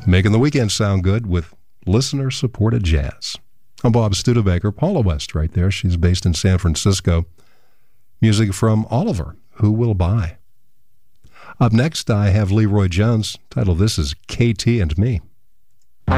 Making the weekend sound good with listener-supported jazz. I'm Bob Studebaker. Paula West right there. She's based in San Francisco. Music from Oliver, Who Will Buy? Up next, I have Leroy Jones. Title of this is KT and Me.